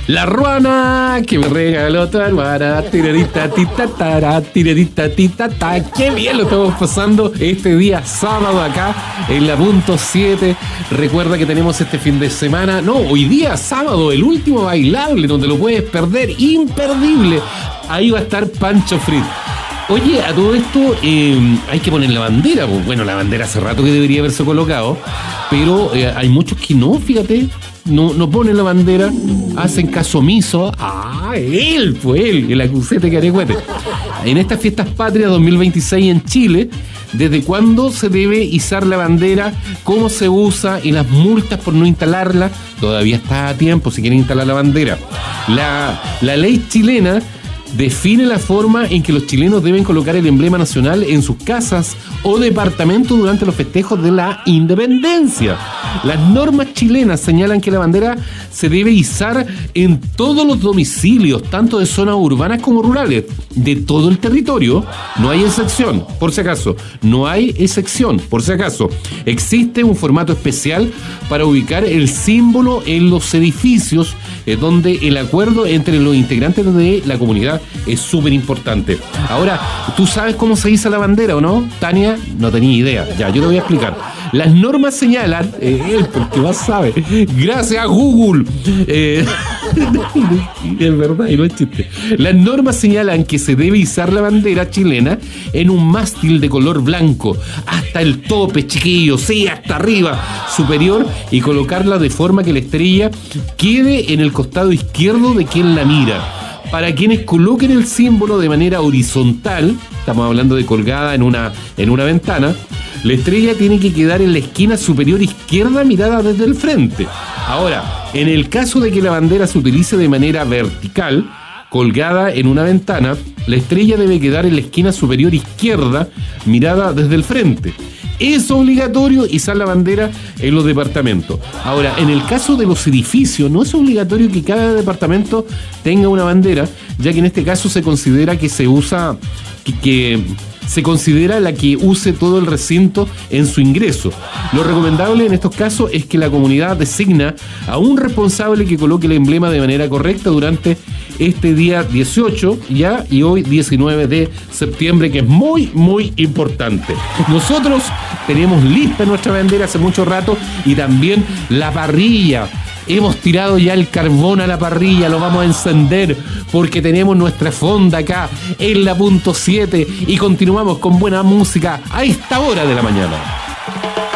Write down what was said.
La ruana que me regaló tu hermana. Tirarita, titatara, tirarita, titata. Qué bien lo estamos pasando este día sábado acá en la punto 7. Recuerda que tenemos este fin de semana. No, hoy día sábado, el último bailable, donde lo puedes perder. Imperdible. Ahí va a estar Pancho Frit. Oye, a todo esto hay que poner la bandera. Bueno, la bandera hace rato que debería haberse colocado, pero hay muchos que no, fíjate. No ponen la bandera, hacen caso omiso. Él, el acusete carecuete. En estas fiestas patrias 2026 en Chile, ¿desde cuándo se debe izar la bandera? ¿Cómo se usa? Y las multas por no instalarla. Todavía está a tiempo si quieren instalar la bandera. La ley chilena define la forma en que los chilenos deben colocar el emblema nacional en sus casas o departamentos durante los festejos de la independencia. Las normas chilenas señalan que la bandera se debe izar en todos los domicilios, tanto de zonas urbanas como rurales, de todo el territorio. No hay excepción, por si acaso. No hay excepción, por si acaso. Existe un formato especial para ubicar el símbolo en los edificios, donde el acuerdo entre los integrantes de la comunidad es súper importante. Ahora, ¿tú sabes cómo se iza la bandera o no? Tania, no tenía idea. Ya, yo te voy a explicar. Las normas señalan, porque más sabe, gracias a Google, es verdad y no es chiste. Las normas señalan que se debe izar la bandera chilena en un mástil de color blanco, hasta el tope, chiquillos, sí, hasta arriba, superior, y colocarla de forma que la estrella quede en el costado izquierdo de quien la mira. Para quienes coloquen el símbolo de manera horizontal, estamos hablando de colgada en una ventana, la estrella tiene que quedar en la esquina superior izquierda mirada desde el frente. Ahora, en el caso de que la bandera se utilice de manera vertical, colgada en una ventana, la estrella debe quedar en la esquina superior izquierda mirada desde el frente. Es obligatorio izar la bandera en los departamentos. Ahora, en el caso de los edificios, no es obligatorio que cada departamento tenga una bandera, ya que en este caso se considera que se usa, que se considera la que use todo el recinto en su ingreso. Lo recomendable en estos casos es que la comunidad designa a un responsable que coloque el emblema de manera correcta durante este día 18 ya y hoy 19 de septiembre, que es muy, muy importante. Nosotros tenemos lista nuestra bandera hace mucho rato y también la parrilla. Hemos tirado ya el carbón a la parrilla, lo vamos a encender porque tenemos nuestra fonda acá en la punto 7 y continuamos con buena música a esta hora de la mañana.